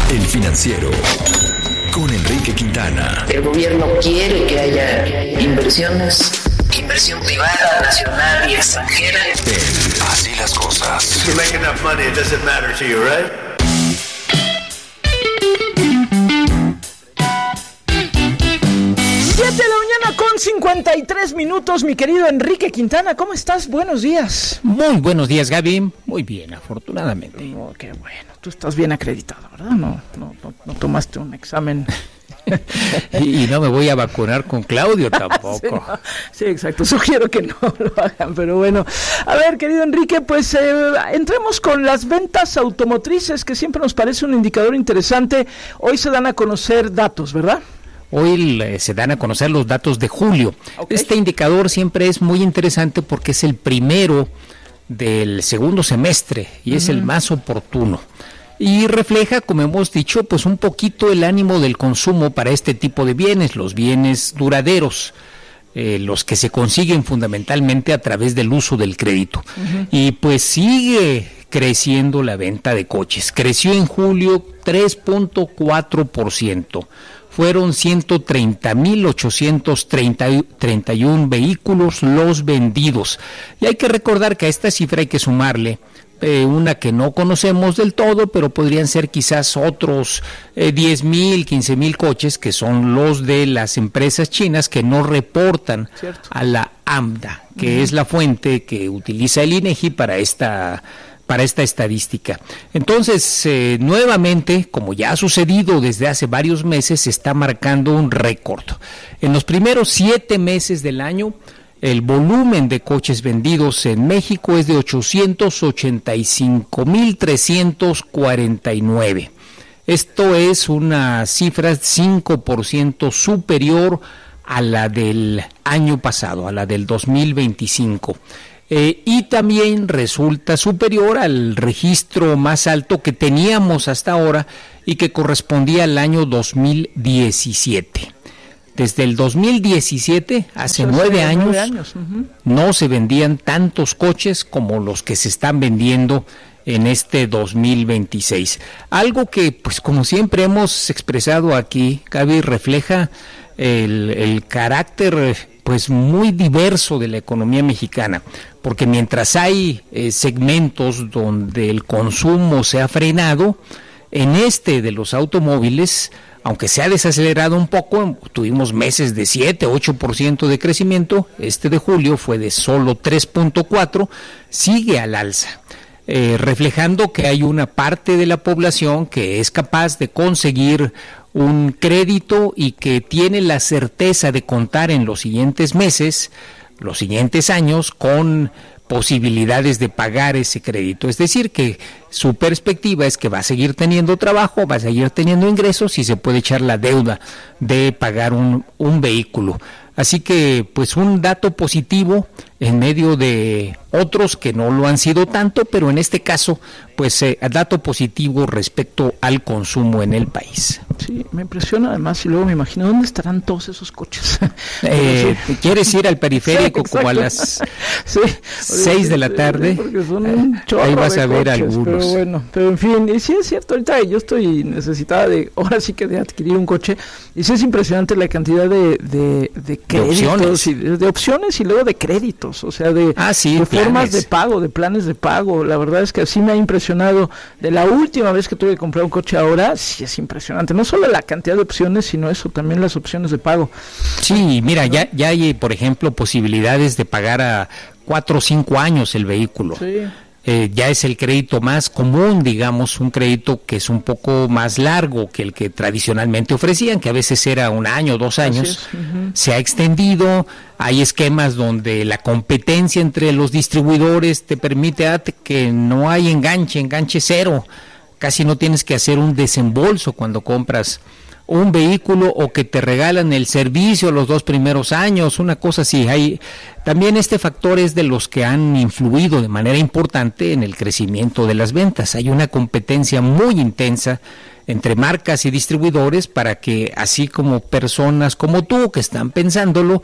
El Financiero con Enrique Quintana. El gobierno quiere que haya inversión privada, nacional y extranjera. Así las cosas. You make enough money, it doesn't matter to you, right? 7:53 a.m, mi querido Enrique Quintana, ¿cómo estás? Buenos días. Muy buenos días, Gaby. Muy bien, afortunadamente. Oh, qué bueno, tú estás bien acreditado, ¿verdad? No tomaste un examen. y no me voy a vacunar con Claudio tampoco. Sí, no. Sí, exacto, sugiero que no lo hagan, pero bueno. A ver, querido Enrique, pues entremos con las ventas automotrices, que siempre nos parece un indicador interesante. Hoy se dan a conocer datos, ¿verdad? Hoy se dan a conocer los datos de julio. Okay. Este indicador siempre es muy interesante porque es el primero del segundo semestre y es el más oportuno. Y refleja, como hemos dicho, pues un poquito el ánimo del consumo para este tipo de bienes, los bienes duraderos, los que se consiguen fundamentalmente a través del uso del crédito. Y pues sigue creciendo la venta de coches. Creció en julio 3.4%. Fueron 130,831 vehículos los vendidos. Y hay que recordar que a esta cifra hay que sumarle una que no conocemos del todo, pero podrían ser quizás otros 10,000, 15,000 coches, que son los de las empresas chinas que no reportan a la AMDA, que es la fuente que utiliza el INEGI para esta estadística. Entonces, nuevamente, como ya ha sucedido desde hace varios meses, se está marcando un récord. En los primeros 7 meses del año, el volumen de coches vendidos en México es de 885,349. Esto es una cifra 5% superior a la del año pasado, a la del 2025. Y también resulta superior al registro más alto que teníamos hasta ahora y que correspondía al año 2017. Desde el 2017, hace 9 años, no se vendían tantos coches como los que se están vendiendo en este 2026. Algo que, pues como siempre hemos expresado aquí, Gaby, refleja el carácter pues muy diverso de la economía mexicana, porque mientras hay segmentos donde el consumo se ha frenado, en este de los automóviles, aunque se ha desacelerado un poco, tuvimos meses de 7-8% de crecimiento, este de julio fue de solo 3.4%, sigue al alza, reflejando que hay una parte de la población que es capaz de conseguir un crédito y que tiene la certeza de contar en los siguientes meses, los siguientes años, con posibilidades de pagar ese crédito. Es decir, que su perspectiva es que va a seguir teniendo trabajo, va a seguir teniendo ingresos y se puede echar la deuda de pagar un vehículo. Así que, pues, un dato positivo en medio de otros que no lo han sido tanto, pero en este caso, pues, dato positivo respecto al consumo en el país. Sí, me impresiona además, y luego me imagino, ¿dónde estarán todos esos coches? ¿Quieres ir al periférico como a las 6 de la tarde? Porque son un chorro ahí vas de a ver coches, algunos. Pero bueno, pero en fin, y sí es cierto, ahorita yo estoy necesitada ahora sí que de adquirir un coche, y sí es impresionante la cantidad de créditos, de opciones y luego de créditos, o sea, de formas de pago, de planes de pago. La verdad es que así me ha impresionado. De la última vez que tuve que comprar un coche ahora, sí es impresionante, no solo la cantidad de opciones, sino eso, también las opciones de pago. Sí, mira, ya hay, por ejemplo, posibilidades de pagar a 4 o 5 años el vehículo. Sí. Ya es el crédito más común, digamos, un crédito que es un poco más largo que el que tradicionalmente ofrecían, que a veces era 1 año, 2 años. Se ha extendido, hay esquemas donde la competencia entre los distribuidores te permite que no hay enganche cero, casi no tienes que hacer un desembolso cuando compras un vehículo, o que te regalan el servicio los 2 primeros años, una cosa así. También este factor es de los que han influido de manera importante en el crecimiento de las ventas. Hay una competencia muy intensa entre marcas y distribuidores para que, así como personas como tú que están pensándolo,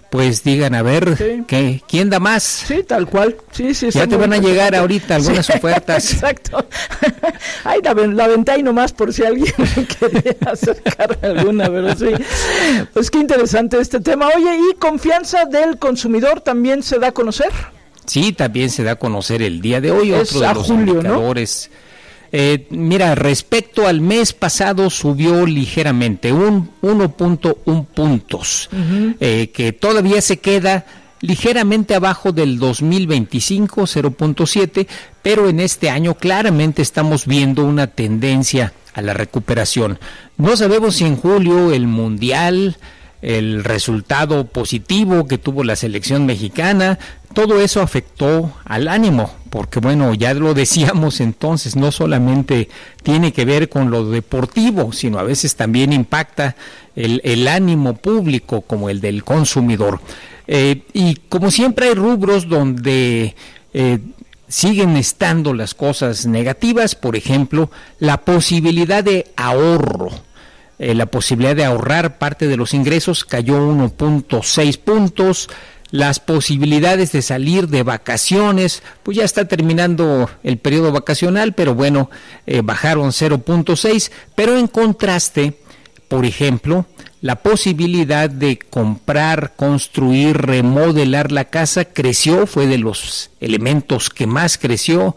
pues digan, a ver, sí. ¿Quién da más? Sí, tal cual. Sí, ya te van a llegar ahorita algunas ofertas. Exacto. Ay, la venta ahí nomás por si alguien quiere acercar alguna, pero sí. Pues qué interesante este tema. Oye, ¿y confianza del consumidor también se da a conocer? Sí, también se da a conocer el día de hoy. Es otro de los indicadores. ¿No? Mira, respecto al mes pasado subió ligeramente, 1.1 puntos, que todavía se queda ligeramente abajo del 2025, 0.7, pero en este año claramente estamos viendo una tendencia a la recuperación. No sabemos si en julio el Mundial, el resultado positivo que tuvo la selección mexicana, todo eso afectó al ánimo, porque bueno, ya lo decíamos entonces, no solamente tiene que ver con lo deportivo, sino a veces también impacta el ánimo público como el del consumidor. Y como siempre hay rubros donde siguen estando las cosas negativas, por ejemplo, la posibilidad de ahorro. La posibilidad de ahorrar parte de los ingresos cayó 1.6 puntos, las posibilidades de salir de vacaciones, pues ya está terminando el periodo vacacional, pero bueno, bajaron 0.6, pero en contraste, por ejemplo, la posibilidad de comprar, construir, remodelar la casa creció, fue de los elementos que más creció,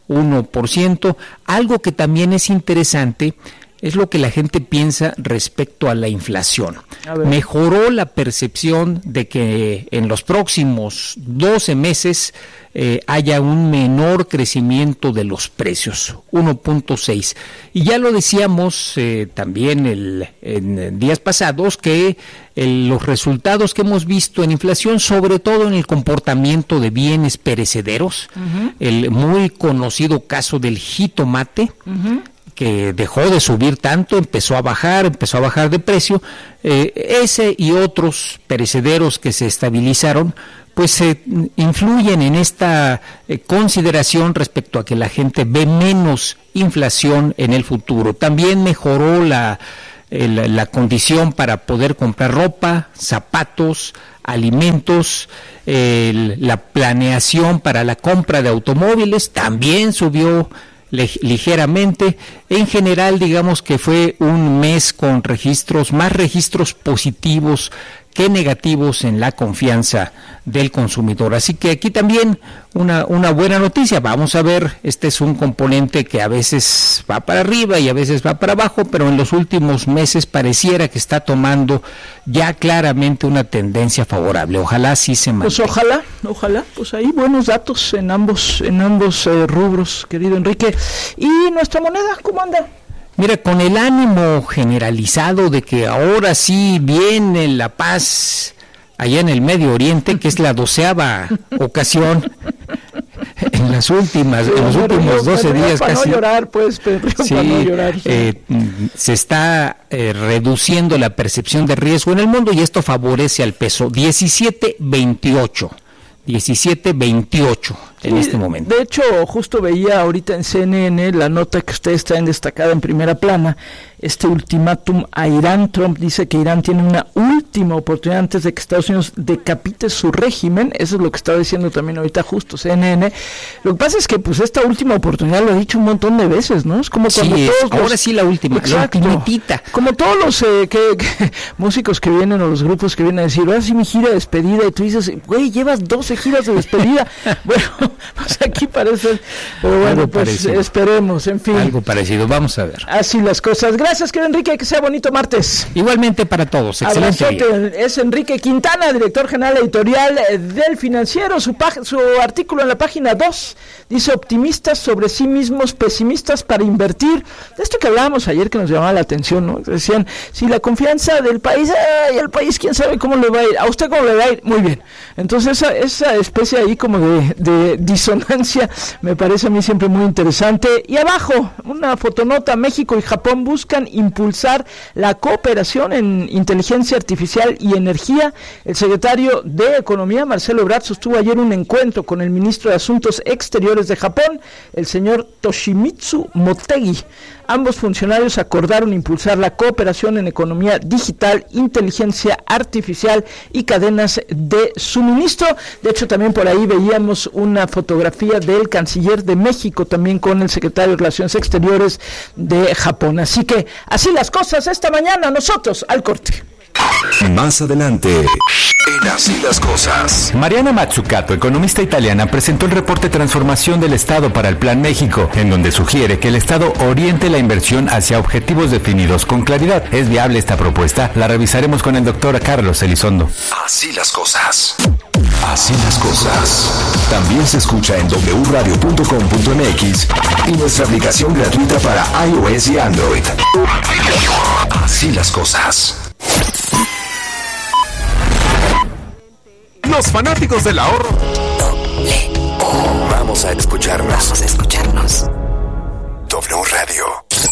1%, algo que también es interesante, es lo que la gente piensa respecto a la inflación. Mejoró la percepción de que en los próximos 12 meses haya un menor crecimiento de los precios, 1.6. Y ya lo decíamos también en días pasados que los resultados que hemos visto en inflación, sobre todo en el comportamiento de bienes perecederos, el muy conocido caso del jitomate, que dejó de subir tanto, empezó a bajar de precio, ese y otros perecederos que se estabilizaron, pues influyen en esta consideración respecto a que la gente ve menos inflación en el futuro. También mejoró la condición para poder comprar ropa, zapatos, alimentos, la planeación para la compra de automóviles también subió ligeramente. En general, digamos que fue un mes con más registros positivos que negativos en la confianza del consumidor. Así que aquí también una buena noticia. Vamos a ver, este es un componente que a veces va para arriba y a veces va para abajo, pero en los últimos meses pareciera que está tomando ya claramente una tendencia favorable. Ojalá sí se mantenga. Pues ojalá, pues ahí buenos datos en ambos rubros, querido Enrique. ¿Y nuestra moneda cómo anda? Mira, con el ánimo generalizado de que ahora sí viene la paz allá en el Medio Oriente, que es la 12ª ocasión en los últimos 12 días casi. No llorar, pues, Pedro, sí, para no llorar. Se está reduciendo la percepción de riesgo en el mundo y esto favorece al peso. 17.28 en este momento. De hecho, justo veía ahorita en CNN la nota que ustedes traen destacada en primera plana, este ultimátum a Irán. Trump dice que Irán tiene una última oportunidad antes de que Estados Unidos decapite su régimen. Eso es lo que estaba diciendo también ahorita justo CNN. Lo que pasa es que pues esta última oportunidad lo ha dicho un montón de veces, ¿no? Es como cuando ahora sí la última, exacto, la ultimitita. Como todos los músicos que vienen o los grupos que vienen a decir, ahora sí mi gira de despedida, y tú dices, güey, llevas 12 giras de despedida. Bueno, pues aquí parece, pero bueno, algo pues parecido. Esperemos, en fin. Algo parecido, vamos a ver. Así las cosas. Gracias, querido Enrique, que sea bonito martes. Igualmente para todos, excelente día. Es Enrique Quintana, director general editorial del Financiero. Su artículo en la página 2 dice: optimistas sobre sí mismos, pesimistas para invertir. De esto que hablábamos ayer que nos llamaba la atención, ¿no? Decían, si la confianza del país, el país quién sabe cómo le va a ir. ¿A usted cómo le va a ir? Muy bien. Entonces esa especie ahí como de disonancia me parece a mí siempre muy interesante. Y abajo, una fotonota: México y Japón buscan impulsar la cooperación en inteligencia artificial y energía. El secretario de Economía, Marcelo Ebrard, sostuvo ayer un encuentro con el ministro de Asuntos Exteriores de Japón, el señor Toshimitsu Motegi. Ambos funcionarios acordaron impulsar la cooperación en economía digital, inteligencia artificial y cadenas de suministro. De hecho, también por ahí veíamos una fotografía del canciller de México, también con el secretario de Relaciones Exteriores de Japón. Así que, así las cosas esta mañana, nosotros al corte. Más adelante, en Así las Cosas. Mariana Mazzucato, economista italiana, presentó el reporte Transformación del Estado para el Plan México, en donde sugiere que el Estado oriente la inversión hacia objetivos definidos con claridad. ¿Es viable esta propuesta? La revisaremos con el doctor Carlos Elizondo. Así las cosas. Así las cosas. También se escucha en wradio.com.mx y nuestra aplicación gratuita para iOS y Android. Así las cosas. Los fanáticos del ahorro. Vamos a escucharnos. W Radio.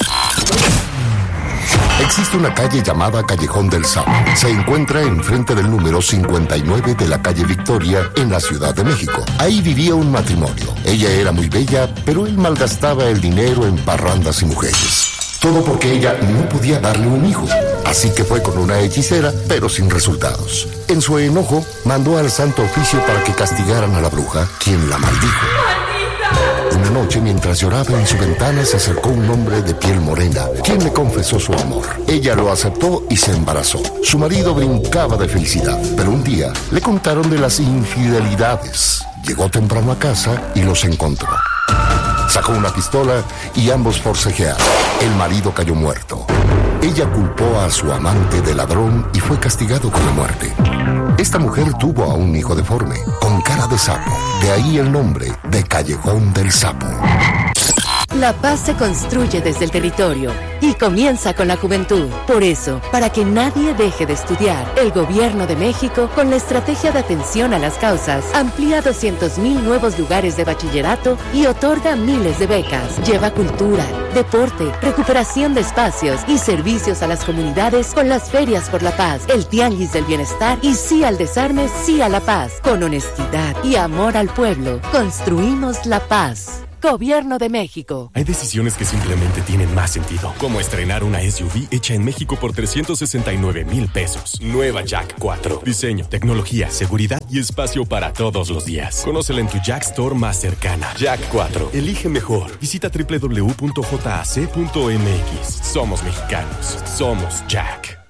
Existe una calle llamada Callejón del Sapo. Se encuentra enfrente del número 59 de la calle Victoria, en la Ciudad de México. Ahí vivía un matrimonio. Ella era muy bella, pero él malgastaba el dinero en parrandas y mujeres. Todo porque ella no podía darle un hijo. Así que fue con una hechicera, pero sin resultados. En su enojo, mandó al Santo Oficio para que castigaran a la bruja, quien la maldijo. Una noche, mientras lloraba en su ventana, se acercó un hombre de piel morena, quien le confesó su amor. Ella lo aceptó y se embarazó. Su marido brincaba de felicidad, pero un día le contaron de las infidelidades. Llegó temprano a casa y los encontró. Sacó una pistola y ambos forcejearon. El marido cayó muerto. Ella culpó a su amante de ladrón y fue castigado con la muerte. Esta mujer tuvo a un hijo deforme, con cara de sapo. De ahí el nombre de Callejón del Sapo. La paz se construye desde el territorio y comienza con la juventud. Por eso, para que nadie deje de estudiar, el Gobierno de México, con la estrategia de atención a las causas, amplía 200,000 nuevos lugares de bachillerato y otorga miles de becas. Lleva cultura, deporte, recuperación de espacios y servicios a las comunidades con las ferias por la paz, el tianguis del bienestar y sí al desarme, sí a la paz. Con honestidad y amor al pueblo, construimos la paz. Gobierno de México. Hay decisiones que simplemente tienen más sentido, como estrenar una SUV hecha en México por 369,000 pesos. Nueva Jack 4. Diseño, tecnología, seguridad y espacio para todos los días. Conócela en tu Jack Store más cercana. Jack 4. Elige mejor. Visita www.jac.mx. Somos mexicanos. Somos Jack.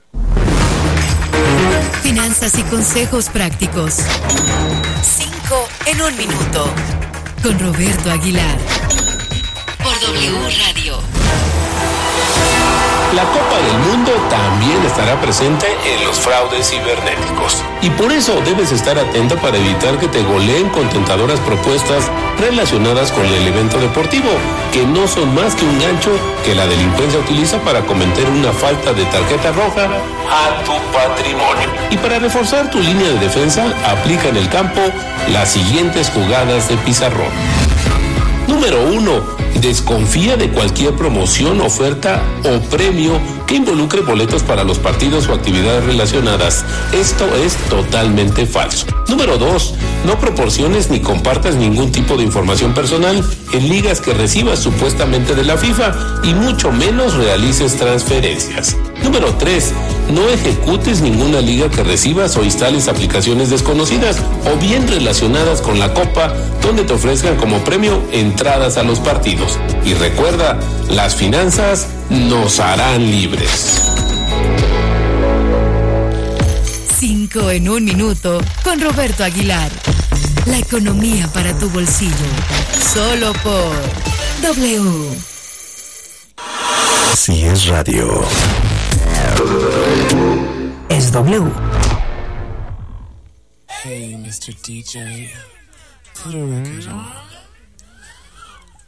Finanzas y consejos prácticos. 5 en 1 minuto. Con Roberto Aguilar. Por W Radio. La Copa del Mundo también estará presente en los fraudes cibernéticos. Y por eso debes estar atento para evitar que te goleen con tentadoras propuestas relacionadas con el evento deportivo, que no son más que un gancho que la delincuencia utiliza para cometer una falta de tarjeta roja a tu patrimonio. Y para reforzar tu línea de defensa, aplica en el campo las siguientes jugadas de pizarrón. Número 1. Desconfía de cualquier promoción, oferta o premio que involucre boletos para los partidos o actividades relacionadas. Esto es totalmente falso. Número 2. No proporciones ni compartas ningún tipo de información personal en ligas que recibas supuestamente de la FIFA y mucho menos realices transferencias. Número 3. No ejecutes ninguna liga que recibas o instales aplicaciones desconocidas o bien relacionadas con la Copa donde te ofrezcan como premio entradas a los partidos. Y recuerda, las finanzas nos harán libres. 5 en 1 minuto con Roberto Aguilar. La economía para tu bolsillo. Solo por W. Si es radio, es W. Hey, Mr. DJ, put a record on.